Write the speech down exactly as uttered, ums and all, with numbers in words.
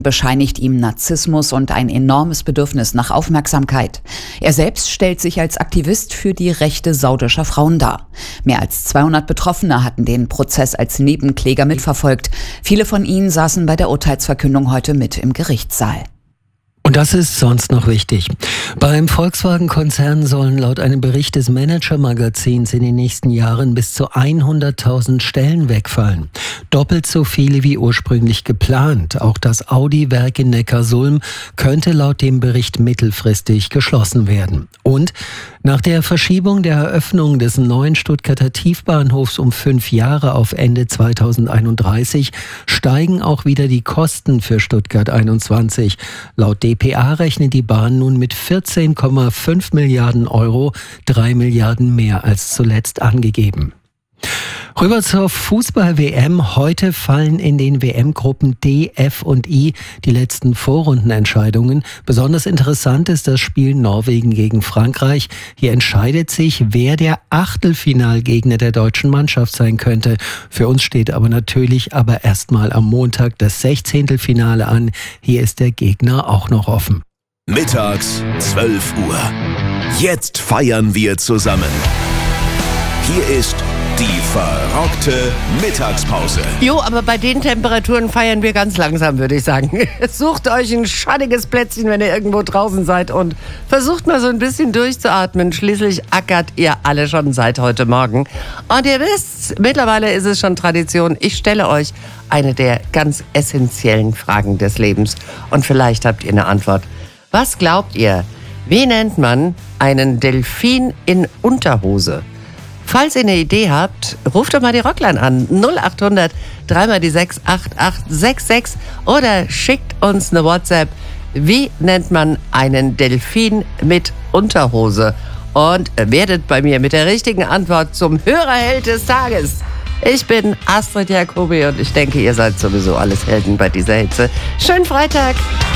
bescheinigt ihm Narzissmus und ein enormes Bedürfnis nach Aufmerksamkeit. Er selbst stellt sich als Aktivist für die Rechte saudischer Frauen dar. Mehr als zweihundert Betroffene hatten den Prozess als Nebenkläger mitverfolgt. Viele von ihnen saßen bei der Urteilsverkündung heute mit im Gerichtssaal. Und das ist sonst noch wichtig. Beim Volkswagen-Konzern sollen laut einem Bericht des Manager-Magazins in den nächsten Jahren bis zu hunderttausend Stellen wegfallen. Doppelt so viele wie ursprünglich geplant. Auch das Audi-Werk in Neckarsulm könnte laut dem Bericht mittelfristig geschlossen werden. Und nach der Verschiebung der Eröffnung des neuen Stuttgarter Tiefbahnhofs um fünf Jahre auf Ende zweitausendeinunddreißig steigen auch wieder die Kosten für Stuttgart einundzwanzig. Laut D P A rechnet die Bahn nun mit vierzehn Komma fünf Milliarden Euro, drei Milliarden mehr als zuletzt angegeben. Rüber zur Fußball-W M. Heute fallen in den W M-Gruppen D, F und I die letzten Vorrundenentscheidungen. Besonders interessant ist das Spiel Norwegen gegen Frankreich. Hier entscheidet sich, wer der Achtelfinalgegner der deutschen Mannschaft sein könnte. Für uns steht aber natürlich aber erstmal am Montag das Sechzehntelfinale an. Hier ist der Gegner auch noch offen. Mittags zwölf Uhr. Jetzt feiern wir zusammen. Hier ist die verrockte Mittagspause. Jo, aber bei den Temperaturen feiern wir ganz langsam, würde ich sagen. Sucht euch ein schattiges Plätzchen, wenn ihr irgendwo draußen seid und versucht mal so ein bisschen durchzuatmen. Schließlich ackert ihr alle schon seit heute Morgen. Und ihr wisst, mittlerweile ist es schon Tradition. Ich stelle euch eine der ganz essentiellen Fragen des Lebens. Und vielleicht habt ihr eine Antwort. Was glaubt ihr, wie nennt man einen Delfin in Unterhose? Falls ihr eine Idee habt, ruft doch mal die Rockline an. null acht hundert drei mal die sechs acht acht sechs sechs oder schickt uns eine WhatsApp. Wie nennt man einen Delfin mit Unterhose? Und werdet bei mir mit der richtigen Antwort zum Hörerheld des Tages. Ich bin Astrid Jacobi und ich denke, ihr seid sowieso alles Helden bei dieser Hitze. Schönen Freitag!